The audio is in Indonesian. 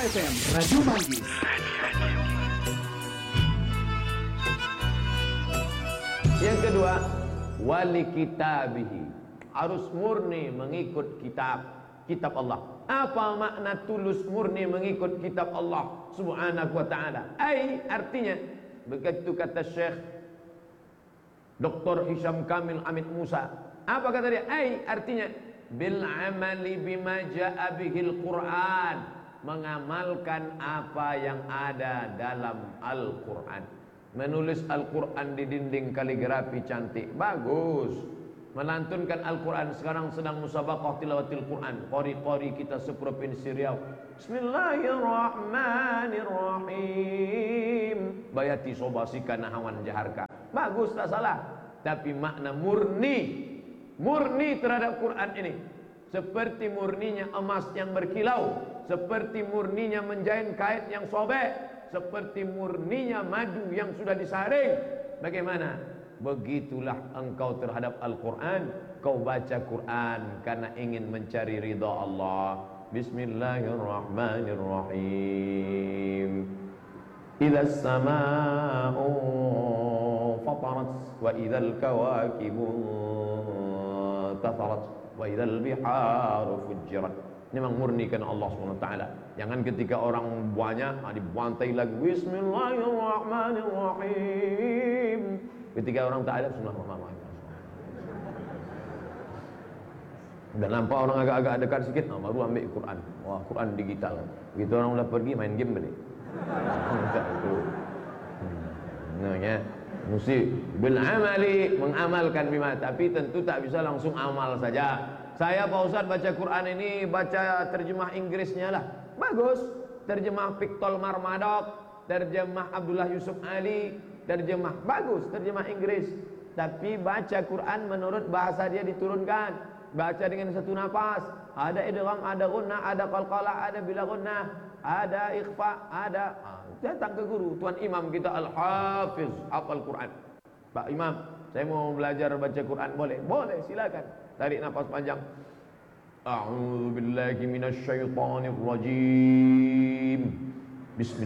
FM Radio Manggis. Yang kedua, wali kitabihi, harus murni mengikut kitab Allah. Apa makna tulus murni mengikut kitab Allah subhanahu wa ta'ala? Artinya, begitu kata Syekh Dr. Hisham Kamil Amit Musa, apa kata dia? Artinya bil amali bima ja'a bihil Quran, mengamalkan apa yang ada dalam Al-Quran. Menulis Al-Quran di dinding kaligrafi cantik, bagus. Melantunkan Al-Quran, sekarang sedang musabaqah tilawatil Quran, qori-qori kita seprovinsi Riau. Bismillahirrahmanirrahim, bayati sobasika nahawan jaharka, bagus, tak salah. Tapi makna murni terhadap Quran ini, seperti murninya emas yang berkilau, seperti murninya menjain kait yang sobek, seperti murninya madu yang sudah disaring. Bagaimana? Begitulah engkau terhadap Al-Quran. Kau baca Quran karena ingin mencari ridha Allah. Bismillahirrahmanirrahim. Idza as-samaa'u fatarat wa idzal kawakibu tafarat wa idzal biharu fujirat. Ini memang murnikan Allah SWT. Jangan ketika orang banyak dibantai lagi Bismillahirrahmanirrahim, ketika orang tak ada Bismillahirrahmanirrahim. Dan nampak orang agak-agak dekat sikit, baru ambil Quran. Wah, Quran digital. Begitu orang udah pergi main game balik. Ya, mesti bil amali, mengamalkan bima, tapi tentu tak bisa langsung amal saja. Saya Pak Ustaz baca Quran ini, baca terjemah Inggrisnya lah, bagus. Terjemah Piktol Marmadok, terjemah Abdullah Yusuf Ali, terjemah bagus, terjemah Inggris. Tapi baca Quran menurut bahasa dia diturunkan, baca dengan satu nafas. Ada idgham, ada gunnah, ada qalqalah, ada bila gunnah, ada ikhfa, ada. Datang ke guru, tuan imam kita Al-Hafiz, hafal Quran. Pak Imam, saya mau belajar baca Quran, boleh? Boleh, silakan. Tarik nafas panjang. A'udzu billahi minasyaitonir rajim. Bismillah.